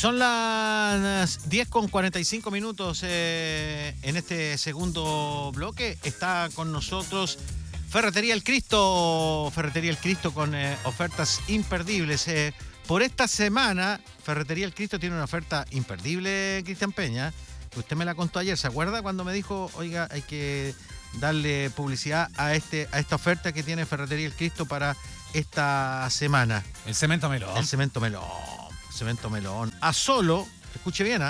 Son las 10:45 en este segundo bloque. Está con nosotros Ferretería El Cristo. Ferretería El Cristo con ofertas imperdibles. Por esta semana, Ferretería El Cristo tiene una oferta imperdible, Cristian Peña. Usted me la contó ayer, ¿se acuerda? Cuando me dijo, oiga, hay que darle publicidad a esta oferta que tiene Ferretería El Cristo para esta semana. El cemento melón. El cemento melón. Cemento melón. A solo, escuche bien,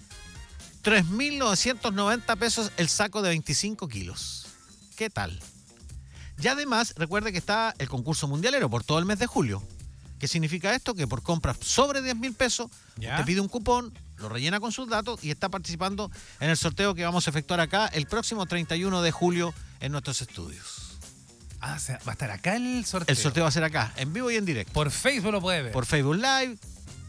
3.990 pesos el saco de 25 kilos. ¿Qué tal? Y además, recuerde que está el concurso mundialero por todo el mes de julio. ¿Qué significa esto? Que por compras sobre 10.000 pesos, usted pide un cupón, lo rellena con sus datos y está participando en el sorteo que vamos a efectuar acá el próximo 31 de julio en nuestros estudios. Ah, o sea, va a estar acá el sorteo. El sorteo va a ser acá, en vivo y en directo. Por Facebook lo puede ver. Por Facebook Live.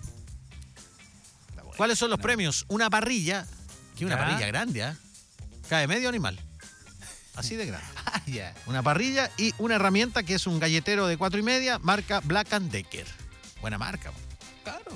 ¿Cuáles son los premios? Una parrilla, que es una parrilla grande, cae medio animal. Así de grande. Una parrilla y una herramienta que es un galletero de 4,5, marca Black & Decker. Buena marca. Claro.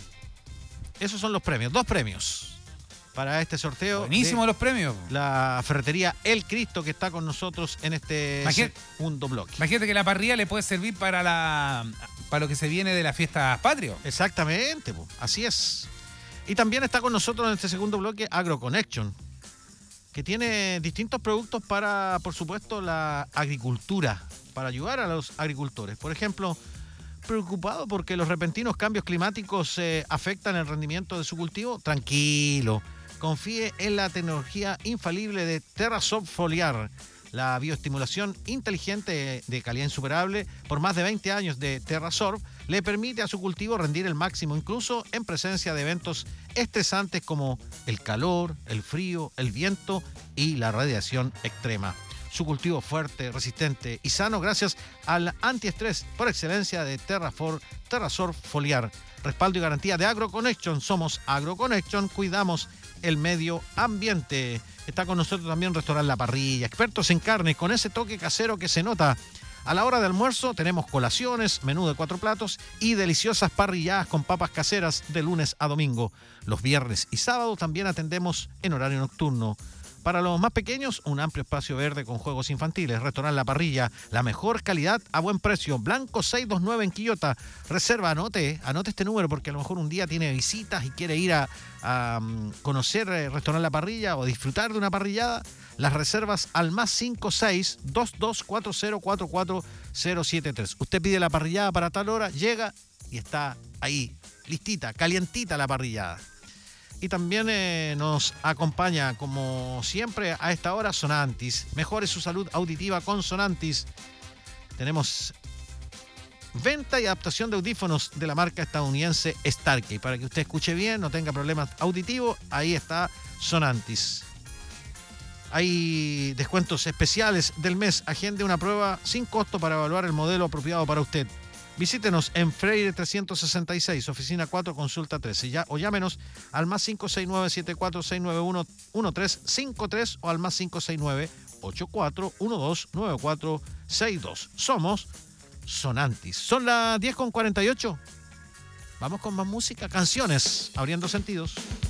Esos son los premios, 2 premios para este sorteo. Buenísimo los premios. La ferretería El Cristo que está con nosotros en este segundo bloque. Imagínate que la parrilla le puede servir para lo que se viene de la fiesta patria. Exactamente, así es. Y también está con nosotros en este segundo bloque AgroConnection, que tiene distintos productos para, por supuesto, la agricultura, para ayudar a los agricultores. Por ejemplo, preocupado porque los repentinos cambios climáticos afectan el rendimiento de su cultivo. Tranquilo, confíe en la tecnología infalible de TerraSorb foliar, la bioestimulación inteligente de calidad insuperable. Por más de 20 años de TerraSorb le permite a su cultivo rendir el máximo, incluso en presencia de eventos estresantes como el calor, el frío, el viento y la radiación extrema. Su cultivo fuerte, resistente y sano gracias al antiestrés por excelencia de TerraSorb foliar. Respaldo y garantía de AgroConnection. Somos AgroConnection, cuidamos el medio ambiente. Está con nosotros también Restaurante La Parrilla, expertos en carne, con ese toque casero que se nota. A la hora de almuerzo tenemos colaciones, menú de 4 platos y deliciosas parrilladas con papas caseras de lunes a domingo. Los viernes y sábados también atendemos en horario nocturno. Para los más pequeños, un amplio espacio verde con juegos infantiles. Restaurante La Parrilla, la mejor calidad a buen precio. Blanco 629 en Quillota. Reserva, anote este número porque a lo mejor un día tiene visitas y quiere ir a conocer Restaurante La Parrilla o disfrutar de una parrillada. Las reservas al +56 2240 44073. Usted pide la parrillada para tal hora, llega y está ahí, listita, calientita la parrillada. Y también nos acompaña, como siempre, a esta hora Sonantis. Mejore su salud auditiva con Sonantis. Tenemos venta y adaptación de audífonos de la marca estadounidense Starkey. Para que usted escuche bien, no tenga problemas auditivos, ahí está Sonantis. Hay descuentos especiales del mes. Agende una prueba sin costo para evaluar el modelo apropiado para usted. Visítenos en Freire 366, oficina 4, consulta 13. O llámenos al +569 74691 1353 o al +569 8412 9462. Somos Sonantis. Son las 10:48. Vamos con más música, canciones, abriendo sentidos.